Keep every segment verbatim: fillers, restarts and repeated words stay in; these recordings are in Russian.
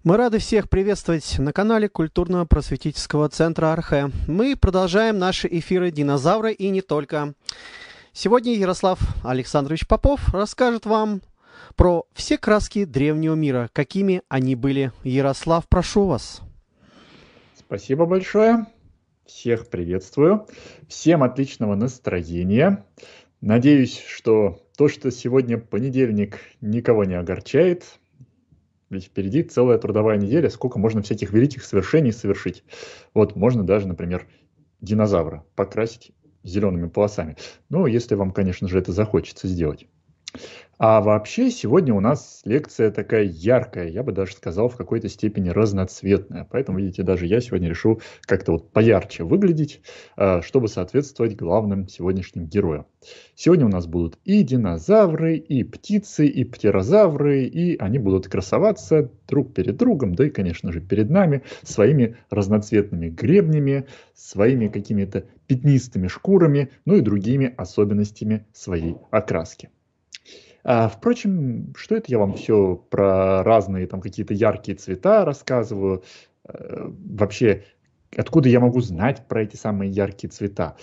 Мы рады всех приветствовать на канале культурно-просветительского центра Архэ. Мы продолжаем наши эфиры «Динозавры» и не только. Сегодня Ярослав Александрович Попов расскажет вам про все краски древнего мира, какими они были. Ярослав, прошу вас. Спасибо большое. Всех приветствую. Всем отличного настроения. Надеюсь, что то, что сегодня понедельник, никого не огорчает. Ведь впереди целая трудовая неделя, сколько можно всяких великих свершений совершить. Вот можно даже, например, динозавра покрасить зелеными полосами. Ну, если вам, конечно же, это захочется сделать. А вообще, сегодня у нас лекция такая яркая, я бы даже сказал, в какой-то степени разноцветная. Поэтому, видите, даже я сегодня решил как-то вот поярче выглядеть, чтобы соответствовать главным сегодняшним героям. Сегодня у нас будут и динозавры, и птицы, и птерозавры, и они будут красоваться друг перед другом, да и, конечно же, перед нами, своими разноцветными гребнями, своими какими-то пятнистыми шкурами, ну и другими особенностями своей окраски. А, впрочем, что это я вам все про разные там какие-то яркие цвета рассказываю? А, вообще, откуда я могу знать про эти самые яркие цвета?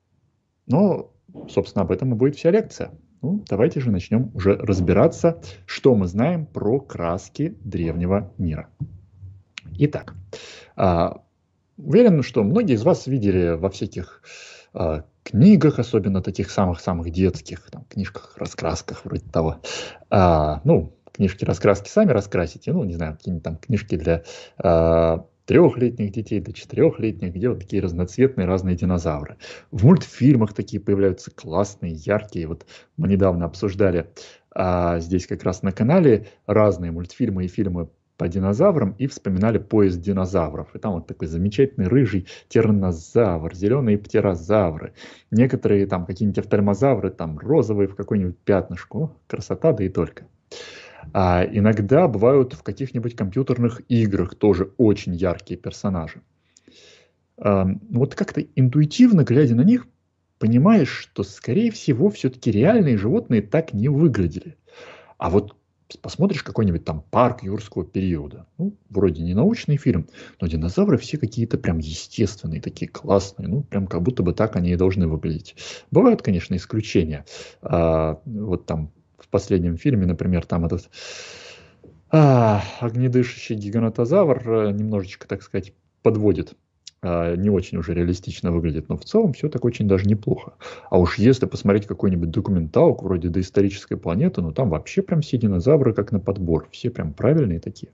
Ну, собственно, об этом и будет вся лекция. Ну, давайте же начнем уже разбираться, что мы знаем про краски древнего мира. Итак, а, уверен, что многие из вас видели во всяких а, книгах, особенно таких самых-самых детских, там, книжках-раскрасках вроде того. А, ну, книжки-раскраски сами раскрасите, ну, не знаю, какие-нибудь там книжки для а, трехлетних детей, для четырехлетних, где вот такие разноцветные разные динозавры. В мультфильмах такие появляются классные, яркие. Вот мы недавно обсуждали а, здесь как раз на канале разные мультфильмы и фильмы по динозаврам и вспоминали «Поезд динозавров». И там вот такой замечательный рыжий тираннозавр, зеленые птерозавры. Некоторые там какие-нибудь офтальмозавры, там розовые в какой-нибудь пятнышку. О, красота, да и только. А иногда бывают в каких-нибудь компьютерных играх тоже очень яркие персонажи. А, вот как-то интуитивно, глядя на них, понимаешь, что, скорее всего, все-таки реальные животные так не выглядели. А вот посмотришь какой-нибудь там парк юрского периода. Ну, вроде не научный фильм, но динозавры все какие-то прям естественные, такие классные. Ну, прям как будто бы так они и должны выглядеть. Бывают, конечно, исключения. А, вот там в последнем фильме, например, там этот а, огнедышащий гигантозавр немножечко, так сказать, подводит. Не очень уже реалистично выглядит, но в целом все так очень даже неплохо. А уж если посмотреть какой-нибудь документалку вроде «Доисторической планеты», ну там вообще прям все динозавры как на подбор, все прям правильные такие.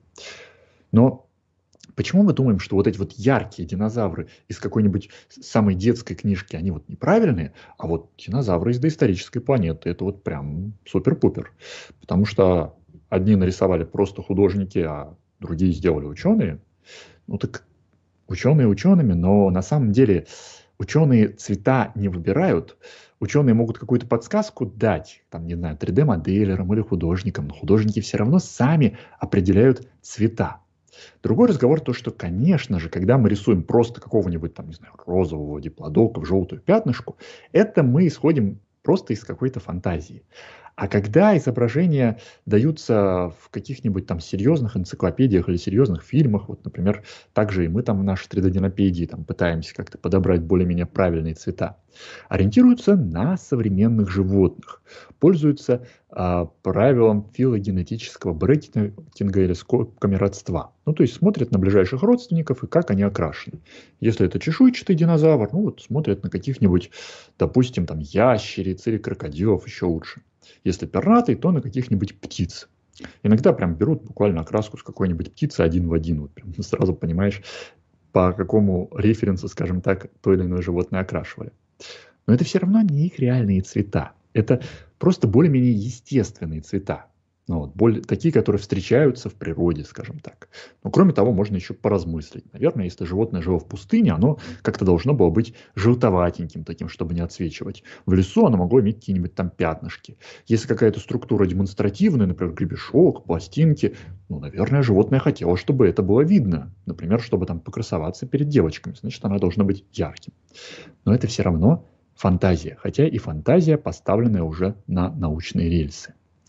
Но почему мы думаем, что вот эти вот яркие динозавры из какой-нибудь самой детской книжки, они вот неправильные, а вот динозавры из «Доисторической планеты» это вот прям супер-пупер. Потому что одни нарисовали просто художники, а другие сделали ученые. Ну так ученые учеными, но на самом деле ученые цвета не выбирают. Ученые могут какую-то подсказку дать, там, не знаю, три дэ-моделерам или художникам, но художники все равно сами определяют цвета. Другой разговор то, что, конечно же, когда мы рисуем просто какого-нибудь, там, не знаю, розового диплодока в желтую пятнышку, это мы исходим просто из какой-то фантазии. А когда изображения даются в каких-нибудь там серьезных энциклопедиях или серьезных фильмах, вот, например, также и мы там в нашей три дэ-динопедии там пытаемся как-то подобрать более-менее правильные цвета, ориентируются на современных животных, пользуются а, правилом филогенетического брекетинга или скобками родства. Ну, то есть смотрят на ближайших родственников и как они окрашены. Если это чешуйчатый динозавр, ну вот смотрят на каких-нибудь, допустим, там ящериц или крокодилов, еще лучше. Если пернатый, то на каких-нибудь птиц. Иногда прям берут буквально окраску с какой-нибудь птицы один в один. Вот прям сразу понимаешь, по какому референсу, скажем так, то или иное животное окрашивали. Но это все равно не их реальные цвета. Это просто более-менее естественные цвета. Ну, вот, более, такие, которые встречаются в природе, скажем так. Но кроме того, можно еще поразмыслить. Наверное, если животное жило в пустыне, оно как-то должно было быть желтоватеньким таким, чтобы не отсвечивать. В лесу оно могло иметь какие-нибудь там пятнышки. Если какая-то структура демонстративная, например, гребешок, пластинки, ну, наверное, животное хотело, чтобы это было видно. Например, чтобы там покрасоваться перед девочками. Значит, оно должно быть ярким. Но это все равно фантазия. Хотя и фантазия, поставленная уже на научные рельсы.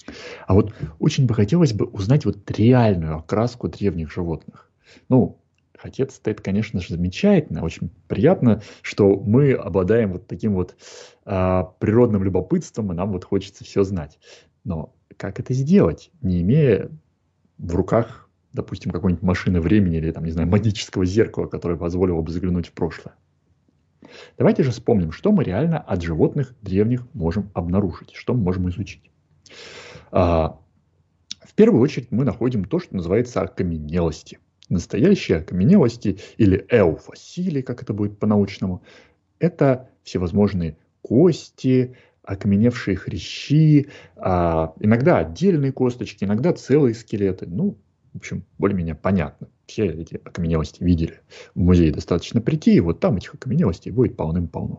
А вот очень бы хотелось бы узнать вот реальную окраску древних животных. Ну, хотеться-то это, конечно же, замечательно, очень приятно, что мы обладаем вот таким вот а, природным любопытством, и нам вот хочется все знать. Но как это сделать, не имея в руках, допустим, какой-нибудь машины времени или, там, не знаю, магического зеркала, которое позволило бы заглянуть в прошлое? Давайте же вспомним, что мы реально от животных древних можем обнаружить, что мы можем изучить. А, в первую очередь мы находим то, что называется окаменелости. Настоящие окаменелости или эофоссили, как это будет по-научному, это всевозможные кости, окаменевшие хрящи, а, иногда отдельные косточки, иногда целые скелеты. Ну, в общем, более-менее понятно. Все эти окаменелости видели. В музее достаточно прийти, и вот там этих окаменелостей будет полным-полно.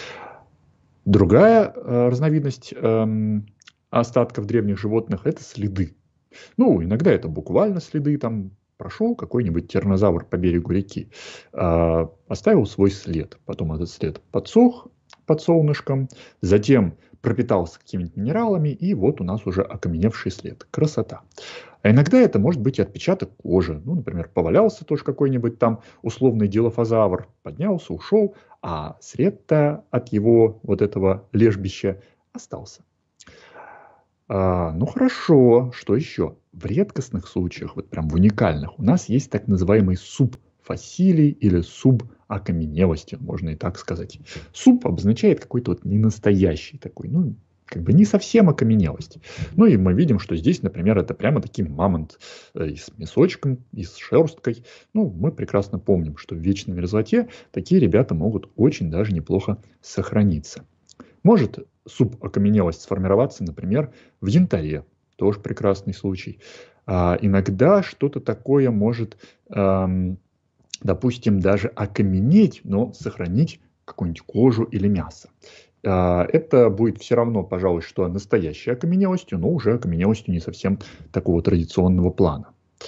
Другая э, разновидность э, остатков древних животных – это следы. Ну, иногда это буквально следы, там прошел какой-нибудь тираннозавр по берегу реки, э, оставил свой след, потом этот след подсох под солнышком, затем пропитался какими-то минералами, и вот у нас уже окаменевший след. Красота. А иногда это может быть и отпечаток кожи. Ну, например, повалялся тоже какой-нибудь там условный дилофазавр, поднялся, ушел, а след-то от его вот этого лежбища остался. А, ну хорошо, что еще? В редкостных случаях, вот прям в уникальных, у нас есть так называемый субфоссилий или субокаменелости, можно и так сказать. Суб обозначает какой-то вот ненастоящий такой, ну, как бы не совсем окаменелость. Ну и мы видим, что здесь, например, это прямо таки мамонт и с мясочком, и с шерсткой. Ну, мы прекрасно помним, что в вечной мерзлоте такие ребята могут очень даже неплохо сохраниться. Может субокаменелость сформироваться, например, в янтаре. Тоже прекрасный случай. А, иногда что-то такое может, эм, допустим, даже окаменеть, но сохранить какую-нибудь кожу или мясо. А, это будет все равно, пожалуй, что настоящей окаменелостью, но уже окаменелостью не совсем такого традиционного плана.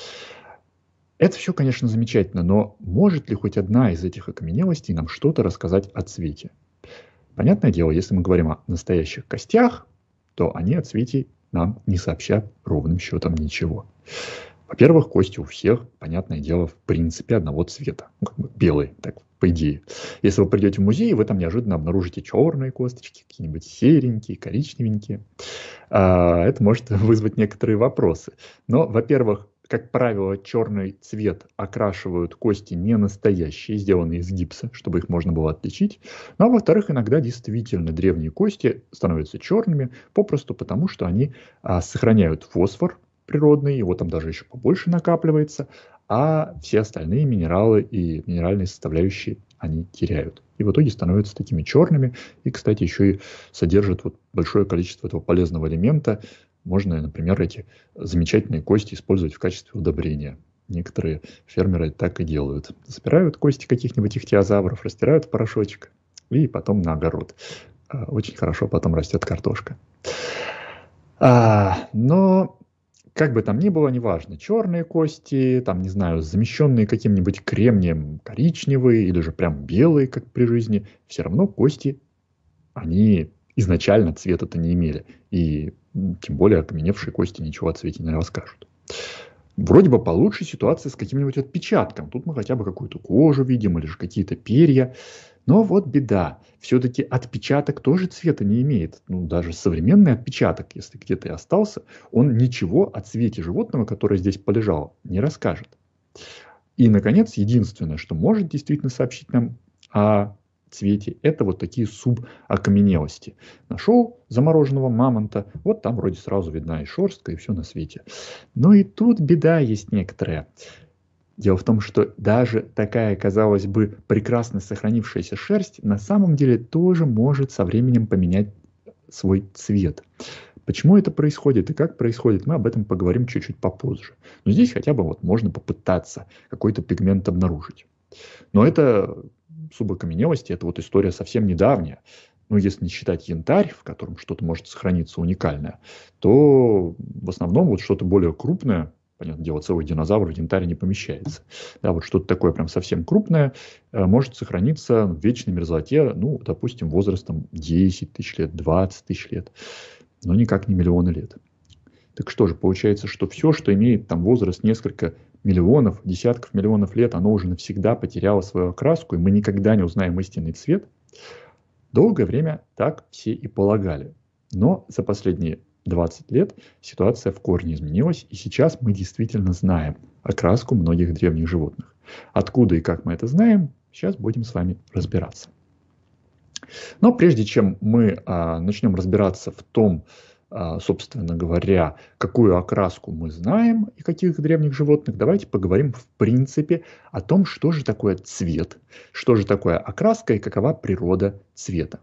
Это все, конечно, замечательно, но может ли хоть одна из этих окаменелостей нам что-то рассказать о цвете? Понятное дело, если мы говорим о настоящих костях, то они о цвете нам не сообщат ровным счетом ничего. Во-первых, кости у всех, понятное дело, в принципе одного цвета. Ну, как бы белые, так по идее. Если вы придете в музей, вы там неожиданно обнаружите черные косточки, какие-нибудь серенькие, коричневенькие. Это может вызвать некоторые вопросы. Но, во-первых, как правило, черный цвет окрашивают кости не настоящие, сделанные из гипса, чтобы их можно было отличить. Ну, а во-вторых, иногда действительно древние кости становятся черными, попросту потому, что они а, сохраняют фосфор природный, его там даже еще побольше накапливается, а все остальные минералы и минеральные составляющие они теряют. И в итоге становятся такими черными. И, кстати, еще и содержат вот большое количество этого полезного элемента. Можно, например, эти замечательные кости использовать в качестве удобрения. Некоторые фермеры так и делают. Собирают кости каких-нибудь ихтиозавров, растирают в порошочек и потом на огород. Очень хорошо потом растет картошка. А, но, как бы там ни было, неважно, черные кости, там, не знаю, замещенные каким-нибудь кремнием коричневые или же прям белые, как при жизни, все равно кости, они изначально цвета-то не имели. И тем более окаменевшие кости ничего о цвете не расскажут. Вроде бы получше ситуация с каким-нибудь отпечатком. Тут мы хотя бы какую-то кожу видим или же какие-то перья. Но вот беда. Все-таки отпечаток тоже цвета не имеет. Ну, даже современный отпечаток, если где-то и остался, он ничего о цвете животного, которое здесь полежало, не расскажет. И, наконец, единственное, что может действительно сообщить нам о цвете, это вот такие субокаменелости. Нашел замороженного мамонта, вот там вроде сразу видна и шерстка, и все на свете. Но и тут беда есть некоторая. Дело в том, что даже такая, казалось бы, прекрасно сохранившаяся шерсть на самом деле тоже может со временем поменять свой цвет. Почему это происходит и как происходит, мы об этом поговорим чуть-чуть попозже. Но здесь хотя бы вот можно попытаться какой-то пигмент обнаружить. Но это субокаменелости, это вот история совсем недавняя. Ну, если не считать янтарь, в котором что-то может сохраниться уникальное, то в основном вот что-то более крупное, понятное дело, целый динозавр в янтаре не помещается. Да, вот что-то такое прям совсем крупное э, может сохраниться в вечной мерзлоте, ну, допустим, возрастом десять тысяч лет, двадцать тысяч лет, но никак не миллионы лет. Так что же, получается, что все, что имеет там возраст несколько миллионов, десятков миллионов лет, оно уже навсегда потеряло свою окраску, и мы никогда не узнаем истинный цвет? Долгое время так все и полагали. Но за последние двадцать лет ситуация в корне изменилась, и сейчас мы действительно знаем окраску многих древних животных. Откуда и как мы это знаем, сейчас будем с вами разбираться. Но прежде чем мы а, начнем разбираться в том, а, собственно говоря, какую окраску мы знаем и каких древних животных, давайте поговорим в принципе о том, что же такое цвет, что же такое окраска и какова природа цвета.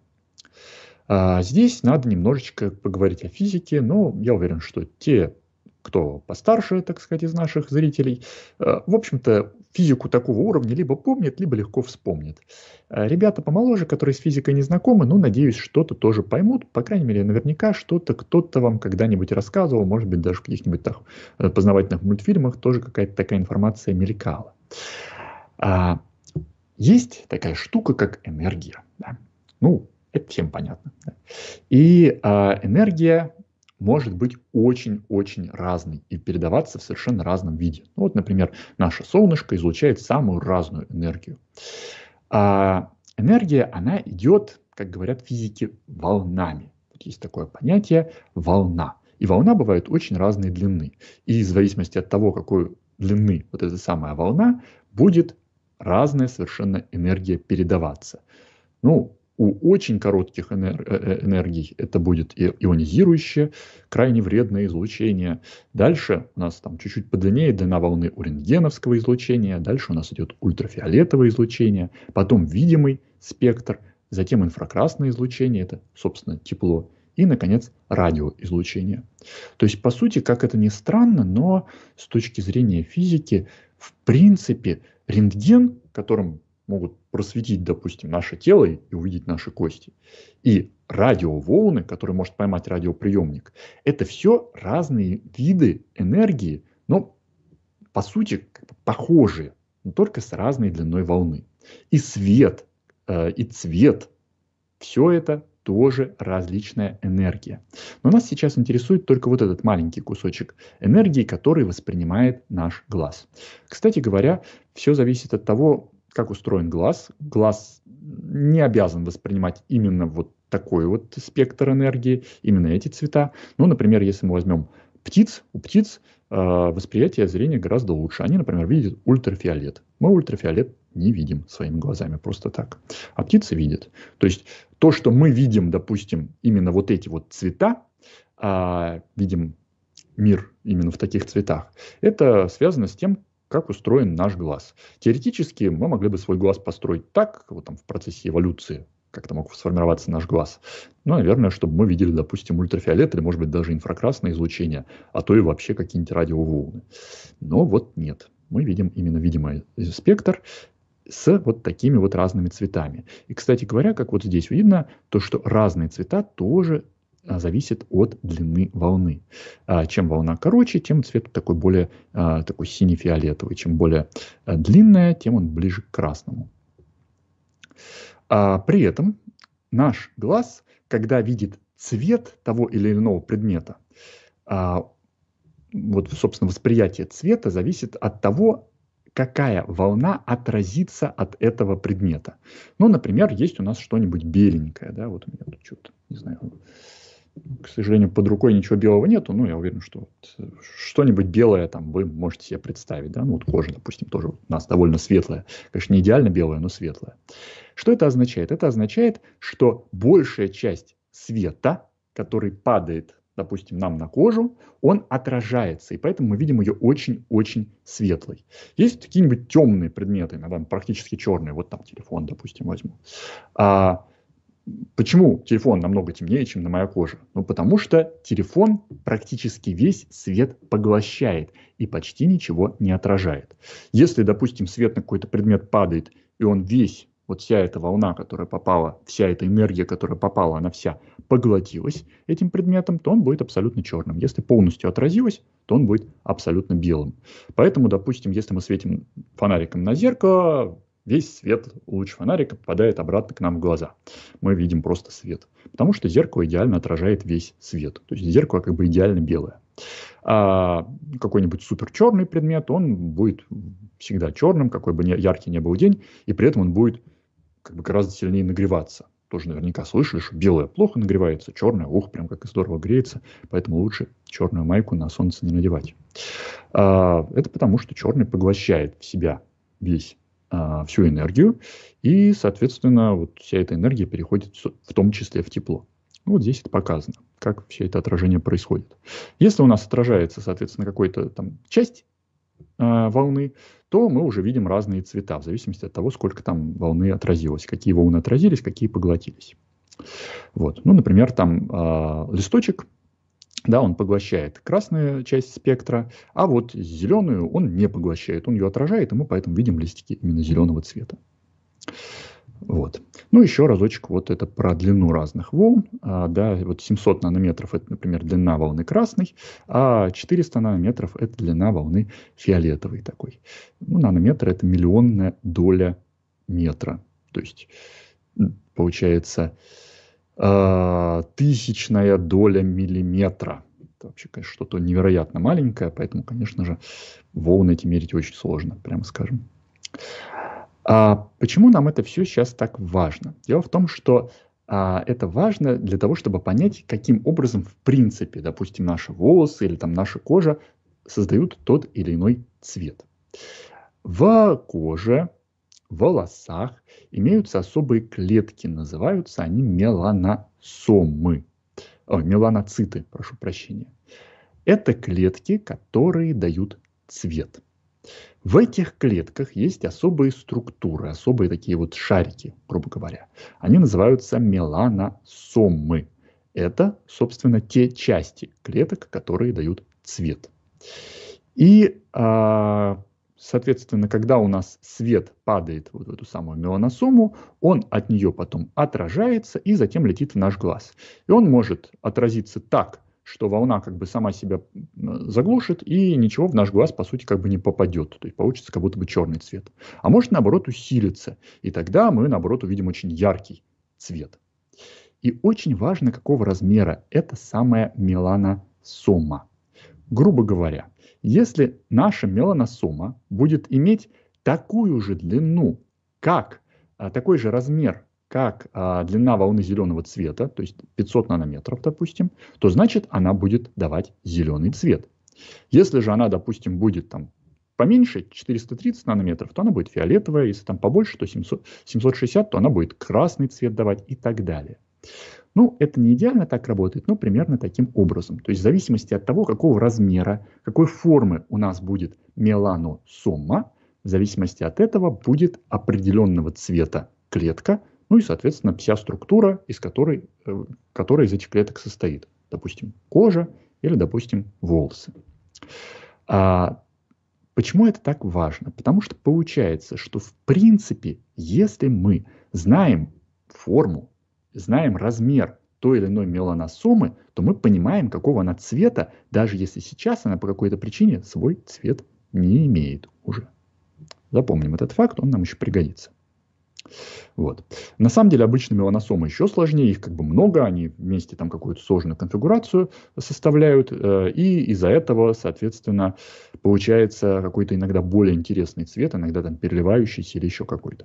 А, здесь надо немножечко поговорить о физике, но я уверен, что те, кто постарше, так сказать, из наших зрителей, в общем-то, физику такого уровня либо помнят, либо легко вспомнят. Ребята помоложе, которые с физикой не знакомы, ну, надеюсь, что-то тоже поймут. По крайней мере, наверняка что-то кто-то вам когда-нибудь рассказывал, может быть, даже в каких-нибудь так познавательных мультфильмах тоже какая-то такая информация мелькала. А, есть такая штука, как энергия. Да? Ну, это всем понятно. Да? И а, энергия может быть очень-очень разный и передаваться в совершенно разном виде. Ну, вот, например, наше солнышко излучает самую разную энергию. А энергия, она идет, как говорят физики, волнами. Вот есть такое понятие волна. И волна бывает очень разной длины. И в зависимости от того, какой длины вот эта самая волна, будет разная совершенно энергия передаваться. Ну, у очень коротких энергий это будет ионизирующее, крайне вредное излучение. Дальше у нас там чуть-чуть подлиннее длина волны у рентгеновского излучения. Дальше у нас идет ультрафиолетовое излучение. Потом видимый спектр. Затем инфракрасное излучение. Это, собственно, тепло. И, наконец, радиоизлучение. То есть, по сути, как это ни странно, но с точки зрения физики, в принципе, рентген, которым могут просветить, допустим, наше тело и увидеть наши кости, и радиоволны, которые может поймать радиоприемник, это все разные виды энергии, но по сути как бы похожие, но только с разной длиной волны. И свет, э, и цвет, все это тоже различная энергия. Но нас сейчас интересует только вот этот маленький кусочек энергии, который воспринимает наш глаз. Кстати говоря, все зависит от того, как устроен глаз. Глаз не обязан воспринимать именно вот такой вот спектр энергии, именно эти цвета. Ну, например, если мы возьмем птиц, у птиц э, восприятие зрения гораздо лучше. Они, например, видят ультрафиолет. Мы ультрафиолет не видим своими глазами просто так. А птицы видят. То есть то, что мы видим, допустим, именно вот эти вот цвета, э, видим мир именно в таких цветах, это связано с тем, как устроен наш глаз. Теоретически мы могли бы свой глаз построить так, вот там в процессе эволюции, как-то мог сформироваться наш глаз. Ну, наверное, чтобы мы видели, допустим, ультрафиолет или, может быть, даже инфракрасное излучение, а то и вообще какие-нибудь радиоволны. Но вот нет. Мы видим именно видимый спектр с вот такими вот разными цветами. И, кстати говоря, как вот здесь видно, то, что разные цвета тоже зависит от длины волны. Чем волна короче, тем цвет такой более такой сине-фиолетовый. Чем более длинная, тем он ближе к красному. При этом наш глаз, когда видит цвет того или иного предмета, вот, собственно, восприятие цвета зависит от того, какая волна отразится от этого предмета. Ну, например, есть у нас что-нибудь беленькое, да, вот у меня тут что-то, не знаю, к сожалению, под рукой ничего белого нету, но я уверен, что вот что-нибудь белое там вы можете себе представить, да, ну вот кожа, допустим, тоже у нас довольно светлая, конечно, не идеально белая, но светлая. Что это означает? Это означает, что большая часть света, который падает, допустим, нам на кожу, он отражается, и поэтому мы видим ее очень-очень светлой. Есть какие-нибудь темные предметы, иногда практически черные, вот там телефон, допустим, возьму. А почему телефон намного темнее, чем на моей коже? Ну, потому что телефон практически весь свет поглощает и почти ничего не отражает. Если, допустим, свет на какой-то предмет падает, и он весь, вот вся эта волна, которая попала, вся эта энергия, которая попала, она вся поглотилась этим предметом, то он будет абсолютно черным. Если полностью отразилась, то он будет абсолютно белым. Поэтому, допустим, если мы светим фонариком на зеркало, весь свет луч фонарика попадает обратно к нам в глаза. Мы видим просто свет. Потому что зеркало идеально отражает весь свет. То есть зеркало как бы идеально белое. А какой-нибудь супер черный предмет, он будет всегда черным, какой бы яркий ни был день, и при этом он будет как бы гораздо сильнее нагреваться. Тоже наверняка слышали, что белое плохо нагревается, черное, ух, прям как здорово греется, поэтому лучше черную майку на солнце не надевать. А, это потому, что черный поглощает в себя весь, а, всю энергию, и, соответственно, вот вся эта энергия переходит в том числе в тепло. Вот здесь это показано, как все это отражение происходит. Если у нас отражается, соответственно, какая-то там часть э, волны, то мы уже видим разные цвета, в зависимости от того, сколько там волны отразилось, какие волны отразились, какие поглотились. Вот. Ну, например, там э, листочек, да, он поглощает красную часть спектра, а вот зеленую он не поглощает, он ее отражает, и мы поэтому видим листики именно зеленого цвета. Вот. Ну, еще разочек, вот это про длину разных волн. А, да, вот семьсот нанометров – это, например, длина волны красной, а четыреста нанометров – это длина волны фиолетовой такой. Ну, нанометр – это миллионная доля метра. То есть, получается, э, тысячная доля миллиметра. Это вообще, конечно, что-то невероятно маленькое, поэтому, конечно же, волны эти мерить очень сложно, прямо скажем. А почему нам это все сейчас так важно? Дело в том, что а, это важно для того, чтобы понять, каким образом, в принципе, допустим, наши волосы или там наша кожа создают тот или иной цвет. В коже, в волосах имеются особые клетки, называются они меланосомы. О, меланоциты, прошу прощения. Это клетки, которые дают цвет. В этих клетках есть особые структуры, особые такие вот шарики, грубо говоря. Они называются меланосомы. Это, собственно, те части клеток, которые дают цвет. И, соответственно, когда у нас свет падает вот в эту самую меланосому, он от нее потом отражается и затем летит в наш глаз. И он может отразиться так, что волна как бы сама себя заглушит, и ничего в наш глаз, по сути, как бы не попадет. То есть получится как будто бы черный цвет. А может, наоборот, усилиться. И тогда мы, наоборот, увидим очень яркий цвет. И очень важно, какого размера эта самая меланосома. Грубо говоря, если наша меланосома будет иметь такую же длину, как, такой же размер, как а, длина волны зеленого цвета, то есть пятьсот нанометров, допустим, то значит она будет давать зеленый цвет. Если же она, допустим, будет там поменьше, четыреста тридцать нанометров, то она будет фиолетовая, если там побольше, то семьсот, семьсот шестьдесят, то она будет красный цвет давать и так далее. Ну, это не идеально так работает, но примерно таким образом. То есть в зависимости от того, какого размера, какой формы у нас будет меланосома, в зависимости от этого будет определенного цвета клетка, ну и, соответственно, вся структура, из которой, которая из этих клеток состоит. Допустим, кожа или, допустим, волосы. А почему это так важно? Потому что получается, что в принципе, если мы знаем форму, знаем размер той или иной меланосомы, то мы понимаем, какого она цвета, даже если сейчас она по какой-то причине свой цвет не имеет уже. Запомним этот факт, он нам еще пригодится. Вот. На самом деле обычно меланосомы еще сложнее, их как бы много, они вместе там какую-то сложную конфигурацию составляют, э, и из-за этого, соответственно, получается какой-то иногда более интересный цвет, иногда там переливающийся или еще какой-то.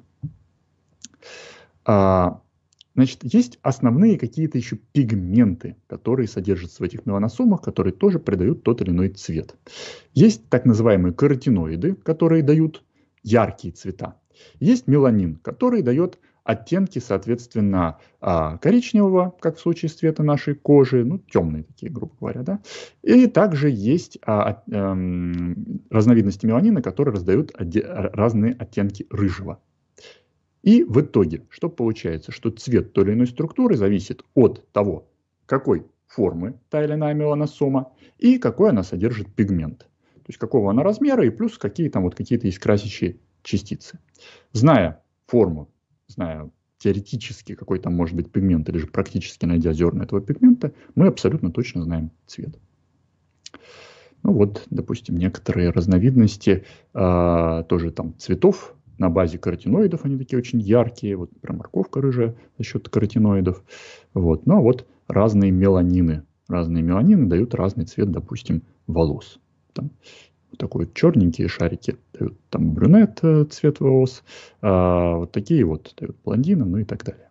А, значит, есть основные какие-то еще пигменты, которые содержатся в этих меланосомах, которые тоже придают тот или иной цвет. Есть так называемые каротиноиды, которые дают яркие цвета. Есть меланин, который дает оттенки, соответственно, коричневого, как в случае с цвета нашей кожи, ну, темные такие, грубо говоря, да. И также есть а, а, разновидности меланина, которые раздают разные оттенки рыжего. И в итоге, что получается? Что цвет той или иной структуры зависит от того, какой формы та или иная меланосома и какой она содержит пигмент. То есть, какого она размера и плюс какие там вот какие-то есть красящие частицы. Зная форму, зная теоретически, какой там может быть пигмент, или же практически найдя зерна этого пигмента, мы абсолютно точно знаем цвет. Ну вот, допустим, некоторые разновидности э, тоже там цветов на базе каротиноидов, они такие очень яркие, вот, например, морковка рыжая за счет каротиноидов. Вот. Ну а вот разные меланины, разные меланины дают разный цвет, допустим, волос. Там вот такой вот черненькие шарики дают там брюнет цвет волос, а вот такие вот дают блондины, ну и так далее.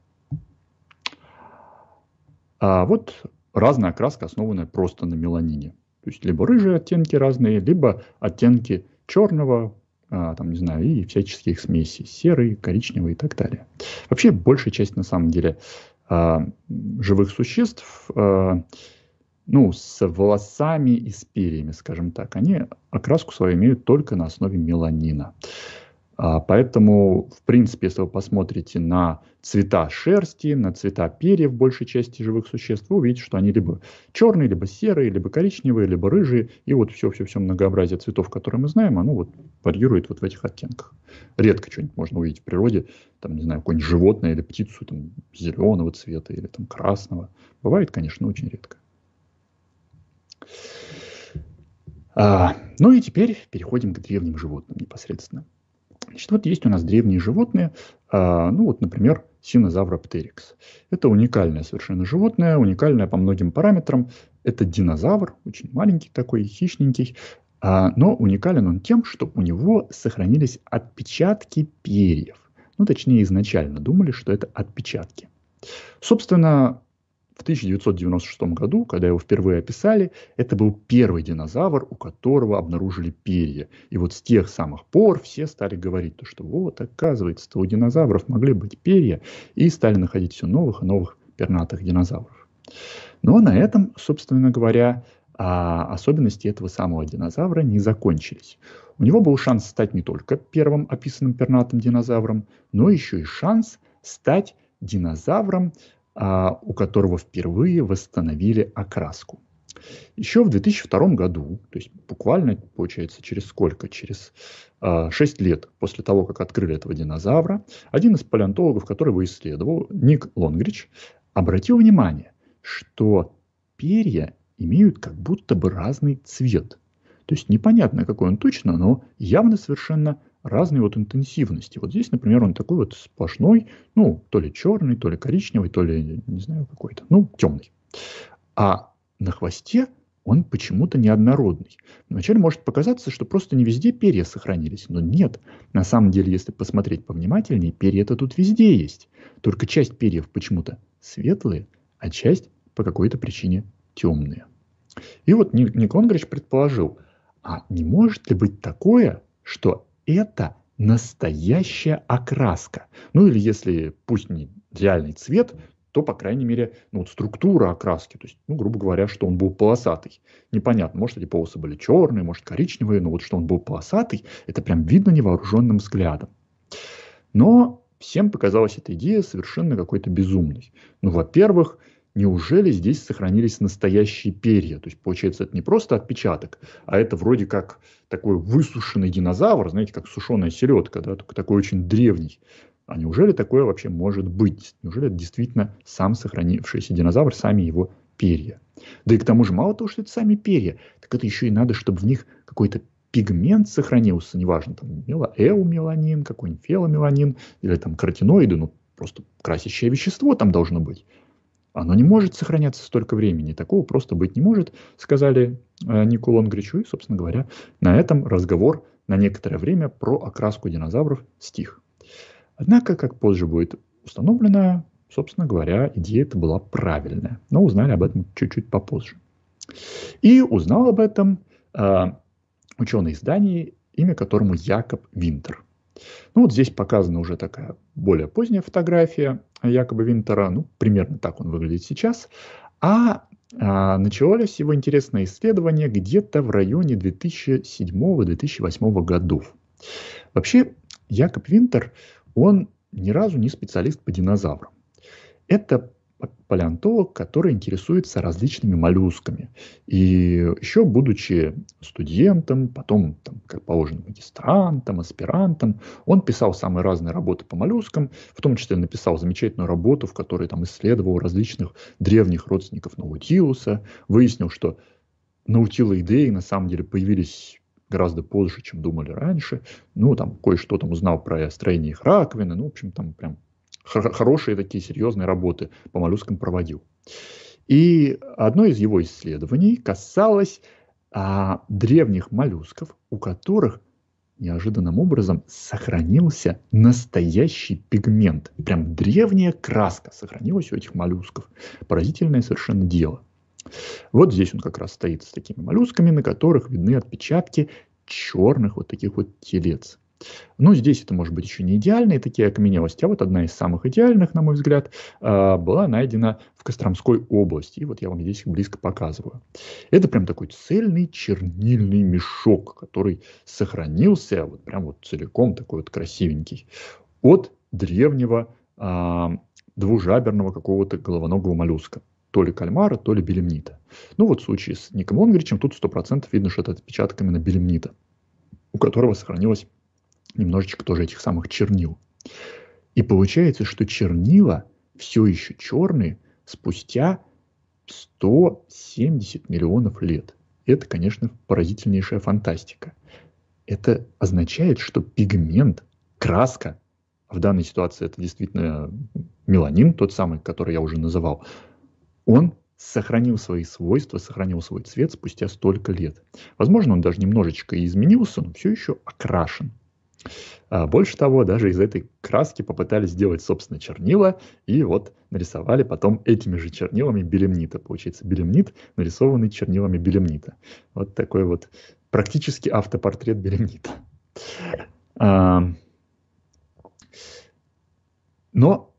А вот разная окраска, основанная просто на меланине. То есть либо рыжие оттенки разные, либо оттенки черного, а, там, не знаю, и всяческих смесей, серый, коричневый и так далее. Вообще, большая часть, на самом деле, а, живых существ, а, ну, с волосами и с перьями, скажем так, они окраску свою имеют только на основе меланина. А, поэтому, в принципе, если вы посмотрите на цвета шерсти, на цвета перьев большей части живых существ, вы увидите, что они либо черные, либо серые, либо коричневые, либо рыжие. И вот все-все-все многообразие цветов, которые мы знаем, оно вот варьирует вот в этих оттенках. Редко что-нибудь можно увидеть в природе, там, не знаю, какое-нибудь животное или птицу там, зеленого цвета или там, красного. Бывает, конечно, очень редко. А, ну и теперь переходим к древним животным непосредственно. Значит, вот есть у нас древние животные, а, ну вот, например, Синозавроптерикс. Это уникальное совершенно животное, уникальное по многим параметрам. Это динозавр, очень маленький такой, хищненький, а, но уникален он тем, что у него сохранились отпечатки перьев. Ну, точнее, изначально думали, что это отпечатки. Собственно, в тысяча девятьсот девяносто шестом году, когда его впервые описали, это был первый динозавр, у которого обнаружили перья. И вот с тех самых пор все стали говорить, что вот, оказывается, у динозавров могли быть перья, и стали находить все новых и новых пернатых динозавров. Но на этом, собственно говоря, особенности этого самого динозавра не закончились. У него был шанс стать не только первым описанным пернатым динозавром, но еще и шанс стать динозавром, у которого впервые восстановили окраску. Еще в две тысячи втором году, то есть буквально, получается, через сколько? Через э, шесть лет после того, как открыли этого динозавра, один из палеонтологов, который его исследовал, Ник Лонгрич, обратил внимание, что перья имеют как будто бы разный цвет. То есть непонятно, какой он точно, но явно совершенно разной вот интенсивности. Вот здесь, например, он такой вот сплошной, ну, то ли черный, то ли коричневый, то ли, не знаю, какой-то, ну, темный. А на хвосте он почему-то неоднородный. Вначале может показаться, что просто не везде перья сохранились, но нет. На самом деле, если посмотреть повнимательнее, перья-то тут везде есть. Только часть перьев почему-то светлые, а часть по какой-то причине темные. И вот Ник Лонгрич предположил, а не может ли быть такое, что это настоящая окраска? Ну или если, пусть не реальный цвет, то, по крайней мере, ну, вот структура окраски. То есть, ну, грубо говоря, что он был полосатый. Непонятно, может, эти полосы были черные, может, коричневые, но вот что он был полосатый, это прям видно невооруженным взглядом. Но всем показалась эта идея совершенно какой-то безумной. Ну, во-первых, неужели здесь сохранились настоящие перья? То есть, получается, это не просто отпечаток, а это вроде как такой высушенный динозавр, знаете, как сушеная селедка, да, только такой очень древний. А неужели такое вообще может быть? Неужели это действительно сам сохранившийся динозавр, сами его перья? Да и к тому же, мало того, что это сами перья, так это еще и надо, чтобы в них какой-то пигмент сохранился, неважно, там, эумеланин, какой-нибудь феломеланин, или там каротиноиды, ну, просто красящее вещество там должно быть. Оно не может сохраняться столько времени. Такого просто быть не может, сказали э, Нику Лонгричу. И, собственно говоря, на этом разговор на некоторое время про окраску динозавров стих. Однако, как позже будет установлено, собственно говоря, идея эта была правильная. Но узнали об этом чуть-чуть попозже. И узнал об этом э, ученый из Дании, имя которому Якоб Винтер. Ну вот здесь показана уже такая более поздняя фотография Якоба Винтера. Ну, примерно так он выглядит сейчас. А, а началось его интересное исследование где-то в районе две тысячи седьмого - две тысячи восьмого годов. Вообще, Якоб Винтер, он ни разу не специалист по динозаврам. Это палеонтолог, который интересуется различными моллюсками. И еще будучи студентом, потом, там, как положено, магистрантом, аспирантом, он писал самые разные работы по моллюскам, в том числе написал замечательную работу, в которой там исследовал различных древних родственников наутилуса, выяснил, что наутилоидеи на самом деле появились гораздо позже, чем думали раньше. Ну, там, кое-что там узнал про строение их раковины. Ну, в общем, там прям хорошие такие серьезные работы по моллюскам проводил. И одно из его исследований касалось а, древних моллюсков, у которых неожиданным образом сохранился настоящий пигмент. Прям древняя краска сохранилась у этих моллюсков. Поразительное совершенно дело. Вот здесь он как раз стоит с такими моллюсками, на которых видны отпечатки черных вот таких вот телец. Ну, здесь это может быть еще не идеальные такие окаменелости, а вот одна из самых идеальных, на мой взгляд, была найдена в Костромской области. И вот я вам здесь их близко показываю. Это прям такой цельный чернильный мешок, который сохранился вот прям вот целиком, такой вот красивенький, от древнего а, двужаберного какого-то головоногого моллюска. То ли кальмара, то ли белемнита. Ну вот в случае с Ником Лонгричем тут сто процентов видно, что это отпечаток именно белемнита, у которого сохранилось немножечко тоже этих самых чернил. И получается, что чернила все еще черные спустя сто семьдесят миллионов лет. Это, конечно, поразительнейшая фантастика. Это означает, что пигмент, краска, в данной ситуации это действительно меланин, тот самый, который я уже называл, он сохранил свои свойства, сохранил свой цвет спустя столько лет. Возможно, он даже немножечко изменился, но все еще окрашен. А больше того, даже из этой краски попытались сделать, собственно, чернила, и вот нарисовали потом этими же чернилами белемнита. Получается, белемнит, нарисованный чернилами белемнита. Вот такой вот практически автопортрет белемнита. А, но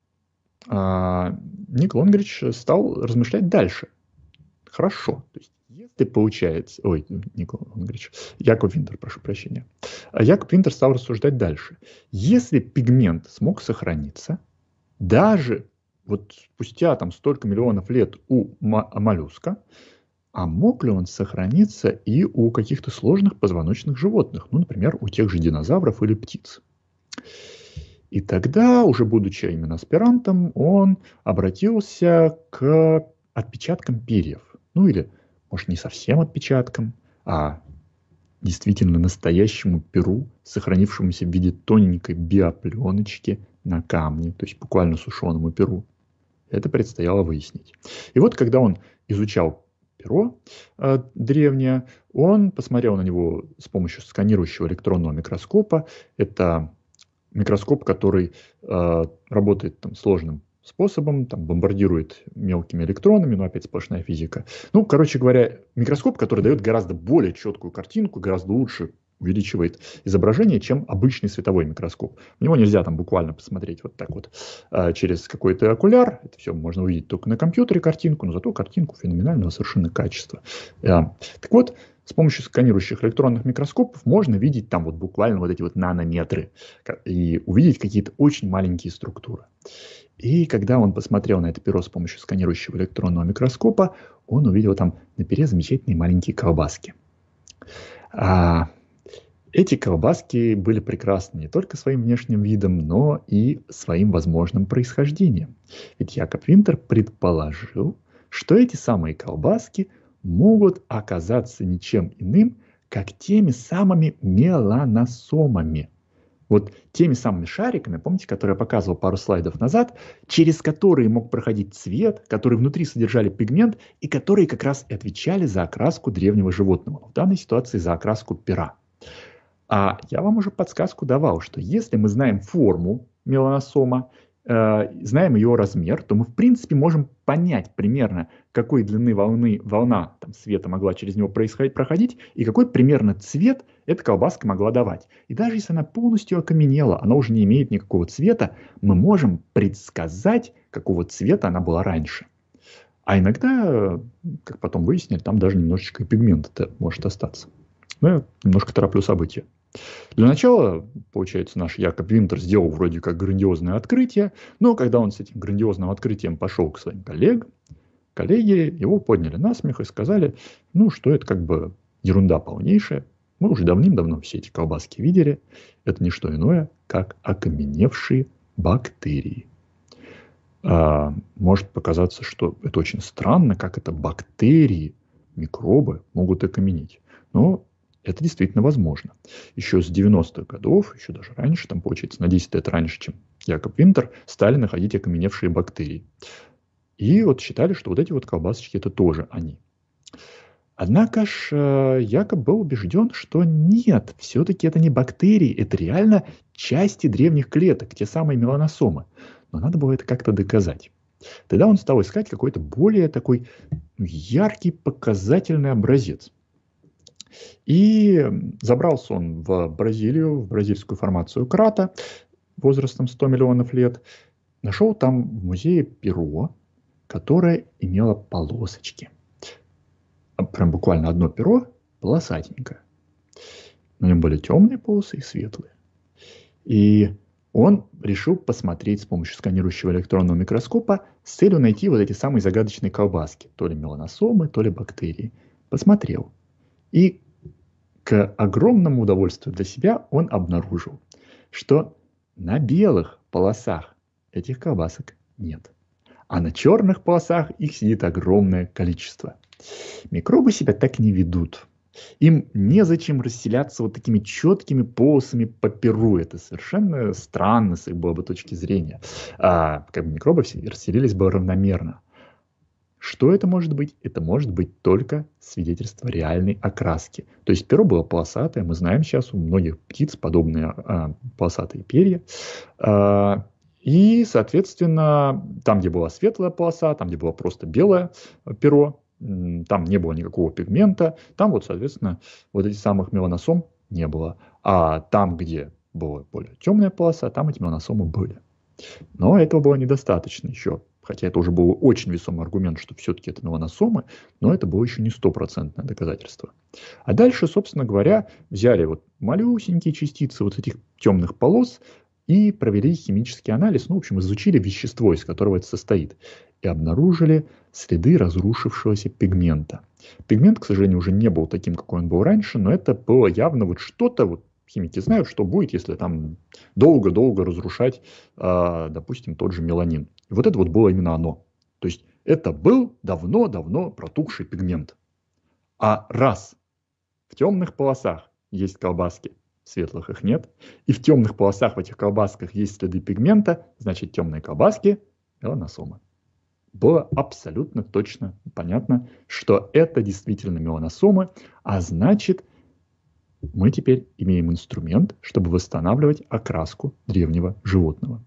а, Ник Лонгрич стал размышлять дальше. Хорошо, то есть если получается... Ой, Никола Лонгрич. Якоб Винтер, прошу прощения. А Якоб Винтер стал рассуждать дальше. Если пигмент смог сохраниться, даже вот спустя там столько миллионов лет у моллюска, а мог ли он сохраниться и у каких-то сложных позвоночных животных, ну, например, у тех же динозавров или птиц? И тогда, уже будучи именно аспирантом, он обратился к отпечаткам перьев. Ну или, может, не совсем отпечаткам, а действительно настоящему перу, сохранившемуся в виде тоненькой биопленочки на камне, то есть буквально сушеному перу. Это предстояло выяснить. И вот, когда он изучал перо э, древнее, он посмотрел на него с помощью сканирующего электронного микроскопа. Это микроскоп, который э, работает там сложным способом, там бомбардирует мелкими электронами, но опять сплошная физика. Ну, короче говоря, микроскоп, который дает гораздо более четкую картинку, гораздо лучше увеличивает изображение, чем обычный световой микроскоп. У него нельзя там буквально посмотреть вот так вот э, через какой-то окуляр. Это все можно увидеть только на компьютере картинку, но зато картинку феноменального совершенно качества. Э, так вот, с помощью сканирующих электронных микроскопов можно видеть там вот буквально вот эти вот нанометры и увидеть какие-то очень маленькие структуры. И когда он посмотрел на это перо с помощью сканирующего электронного микроскопа, он увидел там на пере замечательные маленькие колбаски. А эти колбаски были прекрасны не только своим внешним видом, но и своим возможным происхождением. Ведь Якоб Винтер предположил, что эти самые колбаски могут оказаться ничем иным, как теми самыми меланосомами. Вот теми самыми шариками, помните, которые я показывал пару слайдов назад, через которые мог проходить цвет, которые внутри содержали пигмент и которые как раз и отвечали за окраску древнего животного. В данной ситуации за окраску пера. А я вам уже подсказку давал, что если мы знаем форму меланосома, э, знаем ее размер, то мы в принципе можем понять примерно, какой длины волны, волна там, света могла через него происходить, проходить, и какой примерно цвет эта колбаска могла давать. И даже если она полностью окаменела, она уже не имеет никакого цвета, мы можем предсказать, какого цвета она была раньше. А иногда, как потом выяснили, там даже немножечко и пигмента может остаться. Но я немножко тороплю события. Для начала, получается, наш Якоб Винтер сделал вроде как грандиозное открытие, но когда он с этим грандиозным открытием пошел к своим коллегам, коллеги его подняли на смех и сказали, ну, что это как бы ерунда полнейшая. Мы уже давным-давно все эти колбаски видели. Это не что иное, как окаменевшие бактерии. А, может показаться, что это очень странно, как это бактерии, микробы могут окаменеть. Но это действительно возможно. Еще с девяностых годов, еще даже раньше, там получается на десять лет раньше, чем Якоб Винтер, стали находить окаменевшие бактерии. И вот считали, что вот эти вот колбасочки это тоже они. Однако ж Якоб был убежден, что нет, все-таки это не бактерии, это реально части древних клеток, те самые меланосомы. Но надо было это как-то доказать. Тогда он стал искать какой-то более такой яркий, показательный образец. И забрался он в Бразилию, в бразильскую формацию Крата, возрастом сто миллионов лет. Нашел там в музее перо, которое имело полосочки. Прям буквально одно перо, полосатенькое. На нем были темные полосы и светлые. И он решил посмотреть с помощью сканирующего электронного микроскопа с целью найти вот эти самые загадочные колбаски. То ли меланосомы, то ли бактерии. Посмотрел. И к огромному удовольствию для себя он обнаружил, что на белых полосах этих колбасок нет. А на черных полосах их сидит огромное количество. Микробы себя так не ведут. Им незачем расселяться вот такими четкими полосами по перу. Это совершенно странно с их было бы точки зрения. А, как бы микробы все расселились бы равномерно. Что это может быть? Это может быть только свидетельство реальной окраски. То есть перо было полосатое. Мы знаем сейчас у многих птиц подобные а, полосатые перья. А, и, соответственно, там, где была светлая полоса, там, где было просто белое перо, там не было никакого пигмента, там вот, соответственно, вот этих самых меланосом не было. А там, где была более темная полоса, там эти меланосомы были. Но этого было недостаточно еще. Хотя это уже был очень весомый аргумент, что все-таки это меланосомы, но это было еще не стопроцентное доказательство. А дальше, собственно говоря, взяли вот малюсенькие частицы вот этих темных полос и провели химический анализ, ну, в общем, изучили вещество, из которого это состоит, и обнаружили следы разрушившегося пигмента. Пигмент, к сожалению, уже не был таким, какой он был раньше, но это было явно вот что-то, вот химики знают, что будет, если там долго-долго разрушать, э, допустим, тот же меланин. И вот это вот было именно оно. То есть это был давно-давно протухший пигмент. А раз в темных полосах есть колбаски, в светлых их нет, и в темных полосах в этих колбасках есть следы пигмента, значит темные колбаски – меланосомы. Было абсолютно точно понятно, что это действительно меланосомы, а значит, мы теперь имеем инструмент, чтобы восстанавливать окраску древнего животного.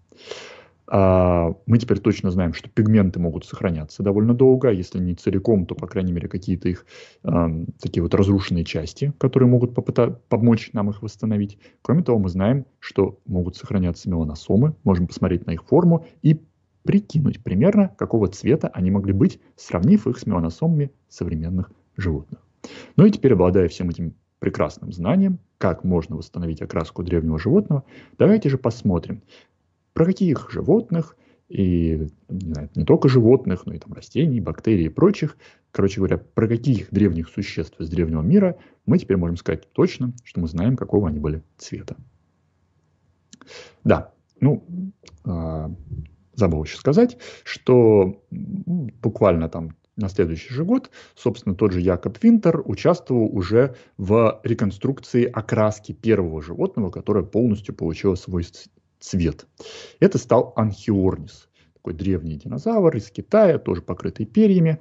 Мы теперь точно знаем, что пигменты могут сохраняться довольно долго, если не целиком, то, по крайней мере, какие-то их э, такие вот разрушенные части, которые могут попытаться помочь нам их восстановить. Кроме того, мы знаем, что могут сохраняться меланосомы, можем посмотреть на их форму и прикинуть примерно, какого цвета они могли быть, сравнив их с меланосомами современных животных. Ну и теперь, обладая всем этим прекрасным знанием, как можно восстановить окраску древнего животного, давайте же посмотрим, про каких животных, и не, знаю, не только животных, но и там растений, бактерий и прочих, короче говоря, про каких древних существ из древнего мира мы теперь можем сказать точно, что мы знаем, какого они были цвета. Да, ну, э, забыл еще сказать, что буквально там на следующий же год, собственно, тот же Якоб Винтер участвовал уже в реконструкции окраски первого животного, которое полностью получило свой цвет. Это стал анхиорнис, такой древний динозавр из Китая, тоже покрытый перьями.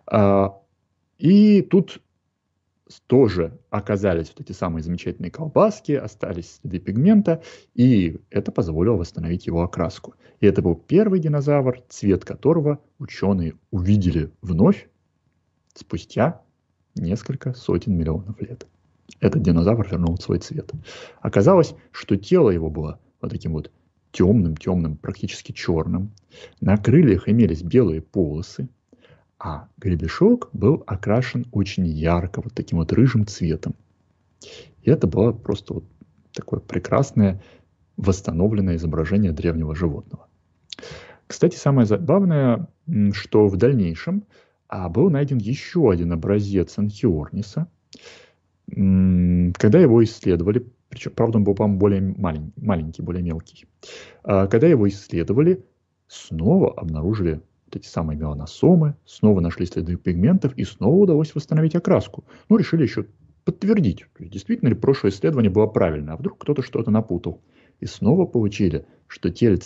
И тут тоже оказались вот эти самые замечательные колбаски, остались следы пигмента, и это позволило восстановить его окраску. И это был первый динозавр, цвет которого ученые увидели вновь спустя несколько сотен миллионов лет. Этот динозавр вернул свой цвет. Оказалось, что тело его было вот таким вот темным-темным, практически черным. На крыльях имелись белые полосы, а гребешок был окрашен очень ярко, вот таким вот рыжим цветом. И это было просто вот такое прекрасное восстановленное изображение древнего животного. Кстати, самое забавное, что в дальнейшем а, был найден еще один образец анхиорниса. Когда его исследовали, причем, правда, он был, по-моему, более маленький, маленький, более мелкий. А, когда его исследовали, снова обнаружили вот эти самые меланосомы, снова нашли следы пигментов и снова удалось восстановить окраску. Ну, решили еще подтвердить, действительно ли прошлое исследование было правильно, а вдруг кто-то что-то напутал. И снова получили, что тельце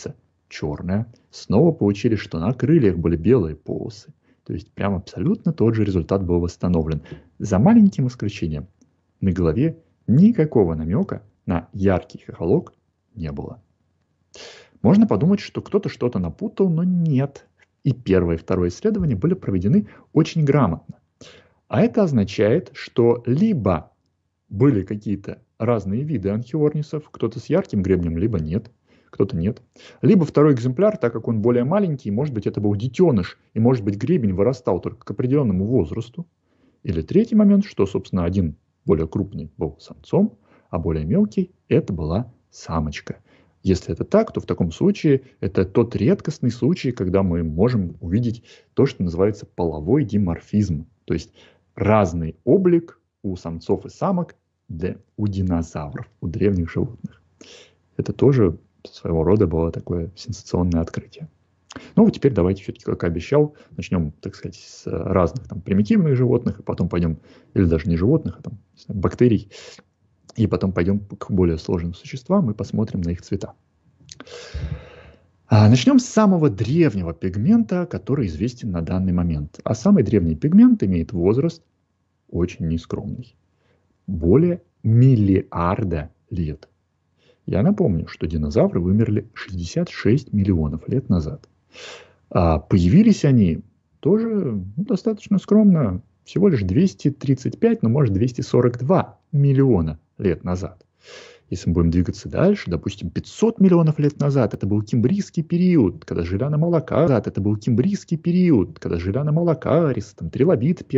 черная. Снова получили, что на крыльях были белые полосы. То есть прям абсолютно тот же результат был восстановлен. За маленьким исключением. На голове никакого намека на яркий хохолок не было. Можно подумать, что кто-то что-то напутал, но нет. И первое и второе исследования были проведены очень грамотно. А это означает, что либо были какие-то разные виды анхиорнисов, кто-то с ярким гребнем, либо нет, кто-то нет. Либо второй экземпляр, так как он более маленький, может быть, это был детеныш, и, может быть, гребень вырастал только к определенному возрасту. Или третий момент, что, собственно, один более крупный был самцом, а более мелкий – это была самочка. Если это так, то в таком случае это тот редкостный случай, когда мы можем увидеть то, что называется половой диморфизм. То есть разный облик у самцов и самок для, у динозавров, у древних животных. Это тоже своего рода было такое сенсационное открытие. Ну вот теперь давайте все-таки, как и обещал, начнем, так сказать, с разных там примитивных животных, и потом пойдем, или даже не животных, а там бактерий, и потом пойдем к более сложным существам и посмотрим на их цвета. А начнем с самого древнего пигмента, который известен на данный момент. А самый древний пигмент имеет возраст очень нескромный. Более миллиарда лет. Я напомню, что динозавры вымерли шестьдесят шесть миллионов лет назад. А появились они тоже ну, достаточно скромно, всего лишь двести тридцать пять, ну может двести сорок два миллиона лет назад. Если мы будем двигаться дальше, допустим, пятьсот миллионов лет назад, это был кембрийский период, когда жили аномалакарисы, это был кембрийский период, когда жили аномалакарисы, там трилобиты